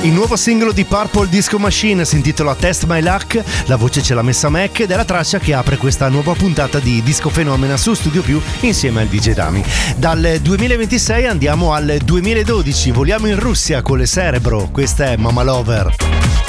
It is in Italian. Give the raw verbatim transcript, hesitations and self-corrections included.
Il nuovo singolo di Purple Disco Machine si intitola Test My Luck, la voce ce l'ha messa Mac ed è la traccia che apre questa nuova puntata di Disco Fenomena su Studio Più insieme al D J Dami. Dal duemilaventisei andiamo al duemiladodici, voliamo in Russia con le Cerebro, questa è Mama Lover.